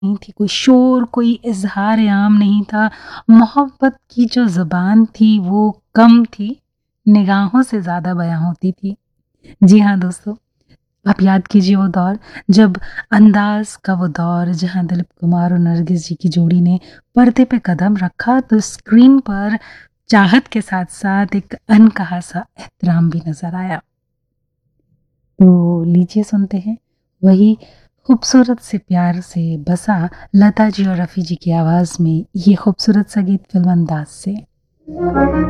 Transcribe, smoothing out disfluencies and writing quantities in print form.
नहीं थी, कोई शोर, कोई इज़हार-ए-आम नहीं था। मोहब्बत की जो ज़ुबान थी वो कम थी, निगाहों से ज़्यादा बयाँ होती थी। जी हाँ दोस्तों, आप याद कीजिए वो दौर जब अंदाज़ का वो दौर जहाँ दिलीप कुमार और नरगिस जी की जोड़ी ने पर्दे पे कदम रखा तो स्क्रीन पर चाहत के साथ-साथ एक अनकहा-सा एहतराम भी नज़र आया। तो लीजिए सुनते हैं वही खूबसूरत से प्यार से बसा लता जी और रफ़ी जी की आवाज़ में ये खूबसूरत सा गीत फ़िल्म अंदाज़ से।